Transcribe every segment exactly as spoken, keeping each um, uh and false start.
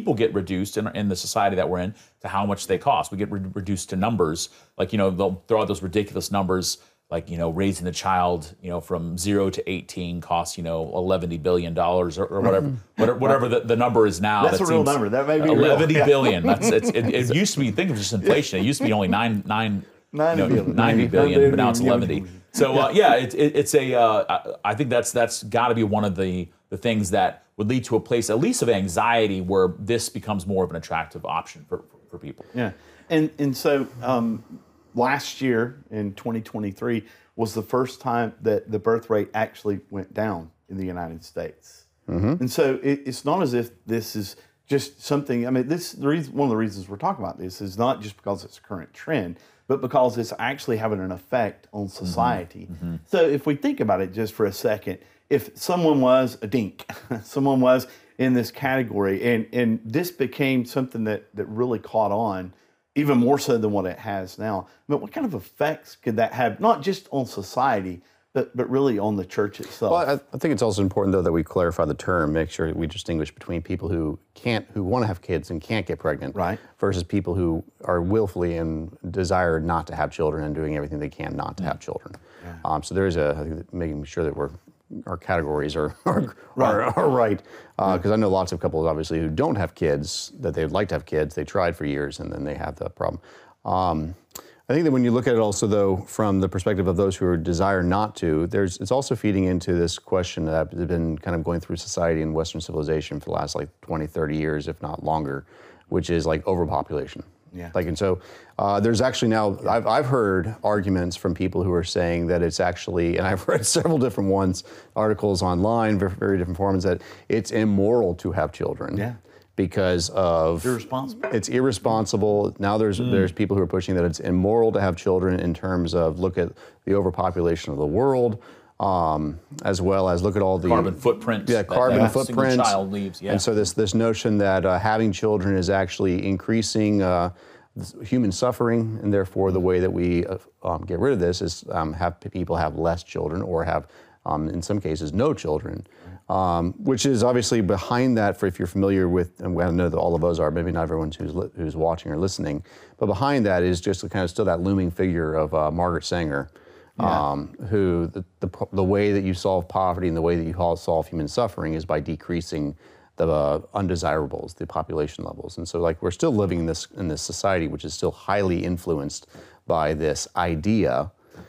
people get reduced in, in the society that we're in to how much they cost. We get re- reduced to numbers. Like, you know, they'll throw out those ridiculous numbers, like, you know, raising a child, you know, from zero to eighteen costs, you know, eleven billion dollars or, or whatever, whatever, whatever the, the number is now. That's that a real seems number. That may be eleven real. billion. That's, it's, it, it used to be, think of just inflation. It used to be only nine, nine, ninety you know, billion. ninety billion, but now it's Yeah. eleven. So uh, yeah, it, it, it's a. Uh, I think that's that's got to be one of the the things that would lead to a place, at least of anxiety, where this becomes more of an attractive option for, for, for people. Yeah, and and so um, last year in twenty twenty-three was the first time that the birth rate actually went down in the United States. Mm-hmm. And so it, it's not as if this is just something. I mean, this the reason, one of the reasons we're talking about this is not just because it's a current trend, but because it's actually having an effect on society. Mm-hmm. So if we think about it just for a second, if someone was a dink, someone was in this category, and, and this became something that, that really caught on, even more so than what it has now, I mean, what kind of effects could that have, not just on society, but, but really on the church itself? Well, I, I think it's also important, though, that we clarify the term, make sure we distinguish between people who can't, who want to have kids and can't get pregnant, right, versus people who are willfully and desire not to have children and doing everything they can not to mm. have children. Yeah. Um, so there is a, I think, making sure that we're, our categories are are right, are, are right. Because uh, yeah. I know lots of couples, obviously, who don't have kids, that they'd like to have kids, they tried for years, and then they have the problem. Um, I think that when you look at it also, though, from the perspective of those who desire not to, there's it's also feeding into this question that has been kind of going through society and Western civilization for the last like twenty, thirty years, if not longer, which is like overpopulation. Yeah. Like, and so uh, there's actually now, I've, I've heard arguments from people who are saying that it's actually, and I've read several different ones, articles online, very, very different forms, that it's immoral to have children. Yeah. Because of irresponsible. It's irresponsible. Now there's mm. there's people who are pushing that it's immoral to have children in terms of look at the overpopulation of the world, um, as well as look at all the carbon footprint. Yeah, carbon that, that footprint. Single child leaves. Yeah. And so this this notion that uh, having children is actually increasing uh, human suffering, and therefore the way that we uh, um, get rid of this is um, have people have less children or have, um, in some cases, no children. Um, which is obviously behind that, for if you're familiar with, and I know that all of us are, maybe not everyone who's li- who's watching or listening, but behind that is just kind of still that looming figure of uh, Margaret Sanger, yeah. um, who the, the the way that you solve poverty and the way that you solve human suffering is by decreasing the uh, undesirables, the population levels. And so, like, we're still living in this in this society which is still highly influenced by this idea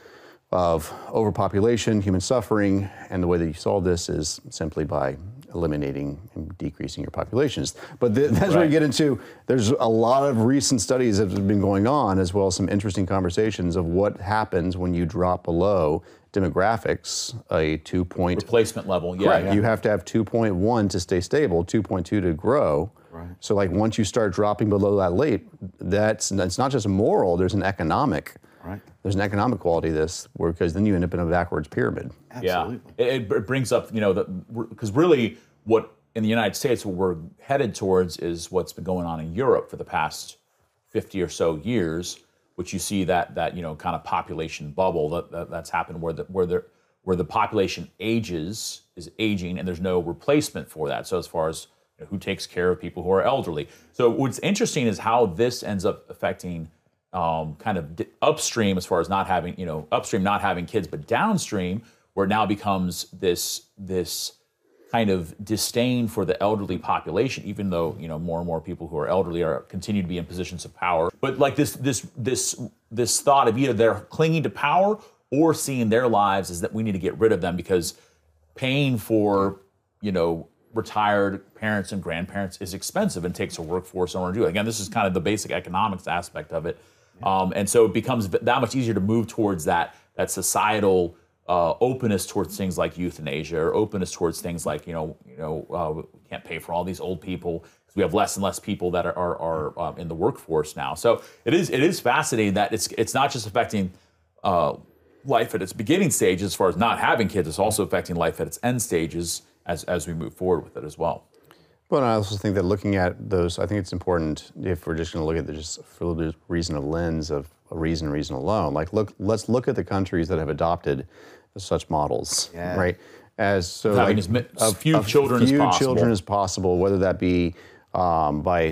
of overpopulation, human suffering, and the way that you solve this is simply by eliminating and decreasing your populations. But th- that's right. where you get into, there's a lot of recent studies that have been going on, as well as some interesting conversations of what happens when you drop below demographics, a two point... replacement level, yeah. Correct. Yeah. You have to have two point one to stay stable, two point two to grow. Right. So like once you start dropping below that late, that's, that's not just moral, there's an economic Right. There's an economic quality to this, where because then you end up in a backwards pyramid. Absolutely. Yeah, it, it brings up, you know, because really what in the United States what we're headed towards is what's been going on in Europe for the past fifty or so years, which you see that that you know kind of population bubble that, that that's happened where the where the where the population ages is aging and there's no replacement for that. So as far as you know, who takes care of people who are elderly. So what's interesting is how this ends up affecting. Um, kind of d- upstream as far as not having, you know, upstream not having kids, but downstream where it now becomes this this kind of disdain for the elderly population, even though, you know, more and more people who are elderly are continue to be in positions of power. But like this this this this thought of either they're clinging to power or seeing their lives as that we need to get rid of them because paying for, you know, retired parents and grandparents is expensive and takes a workforce in order to do it. Again, this is kind of the basic economics aspect of it. Um, and so it becomes that much easier to move towards that that societal uh, openness towards things like euthanasia or openness towards things like, you know, you know, uh, we can't pay for all these old people because we have less and less people that are are, are um, in the workforce now. So it is it is fascinating that it's it's not just affecting uh, life at its beginning stages as far as not having kids. It's also affecting life at its end stages as as we move forward with it as well. Well, I also think that looking at those, I think it's important if we're just going to look at the just for the reason of lens of a reason, reason alone. Like, look, let's look at the countries that have adopted such models, yeah. right? As so, having like, as few of, children few as possible. children as possible, whether that be um, by